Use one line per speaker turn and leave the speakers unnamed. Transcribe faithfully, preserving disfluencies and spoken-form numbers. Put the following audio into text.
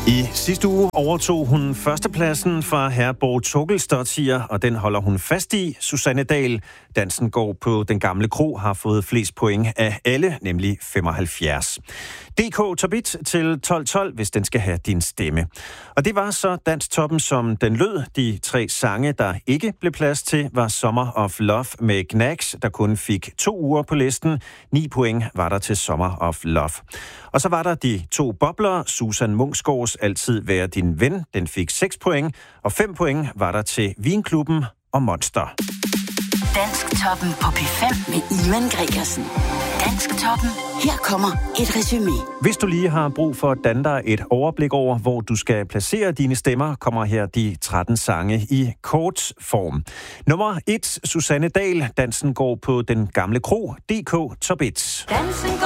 I sidste uge overtog hun førstepladsen fra Herborg Torgelsdottir, og den holder hun fast i. Susanne Dahl, Dansen går på Den Gamle Kro, har fået flest point af alle, nemlig femoghalvfjerds. D K Top et til tolv tolv, hvis den skal have din stemme. Og det var så Dansktoppen, som den lød. De tre sange, der ikke blev plads til, var Summer of Love med Gnags, der kun fik to uger på listen. Ni point var der til Summer of Love. Og så var der de to bobler, Susan Munksgaards Altid være din ven, den fik seks point, og fem point var der til Vinklubben og Monster.
Dansktoppen på P fem med Ivan Gregersen. Dansktoppen. Her kommer et resumé.
Hvis du lige har brug for at danne dig et overblik over, hvor du skal placere dine stemmer, kommer her de tretten sange i kort form. Nummer et, Susanne Dahl, Dansen går på Den Gamle Kro, D K Top et.
Dansen går